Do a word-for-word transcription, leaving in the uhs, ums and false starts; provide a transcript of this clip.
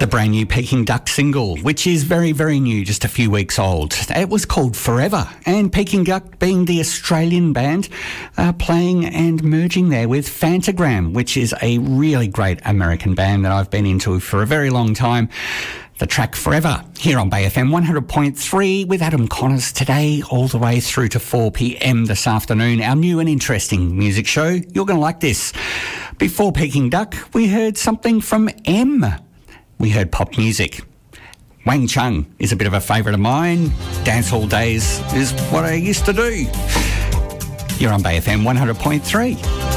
brand new Peking Duck single, which is very, very new, just a few weeks old. It was called Forever, and Peking Duck being the Australian band, uh, playing and merging there with Fantagram, which is a really great American band that I've been into for a very long time. The track Forever here on Bay F M one hundred point three with Adam Connors today all the way through to four p.m. this afternoon. Our new and interesting music show. You're going to like this. Before Peking Duck, we heard something from M. We heard pop music. Wang Chung is a bit of a favourite of mine. Dance hall days is what I used to do. You're on Bay F M one hundred point three.